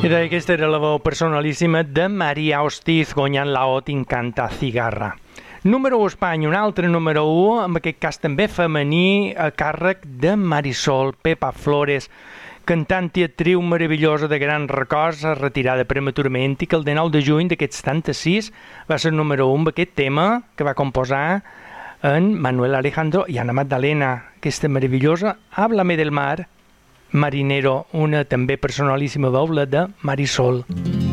Mira, aquesta era la veu personalíssima de María Ostiz guanyant la O T'incanta Cigarra. Número 1 Espanya, un altre número 1, en aquest cas també femení, a càrrec de Marisol Pepa Flores, cantant i actriu meravellosa de grans records, retirada prematurament i que el 19 de juny d'aquest 76 va ser número 1 amb aquest tema que va composar en Manuel Alejandro i Ana Magdalena, aquesta meravellosa Háblame del mar, Marinero, una també personalíssima veu, la de Marisol.